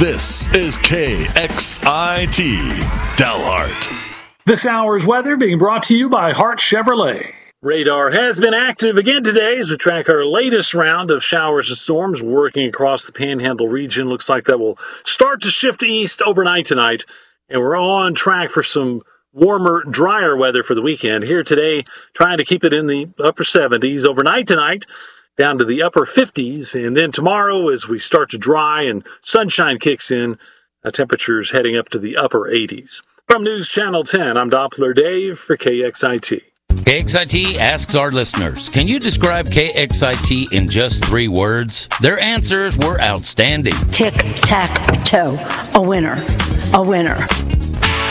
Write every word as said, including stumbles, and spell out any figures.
This is K X I T Dalhart. This hour's weather being brought to you by Hart Chevrolet. Radar has been active again today as we track our latest round of showers and storms working across the Panhandle region. Looks like that will start to shift east overnight tonight, and we're on track for some warmer, drier weather for the weekend. Here today, trying to keep it in the upper seventies. Overnight tonight, down to the upper fifties. And then tomorrow, as we start to dry and sunshine kicks in, uh, temperatures heading up to the upper eighties. From News Channel ten, I'm Doppler Dave for K X I T. K X I T asks our listeners, can you describe K X I T in just three words? Their answers were outstanding. Tic-tac-toe. A winner. A winner.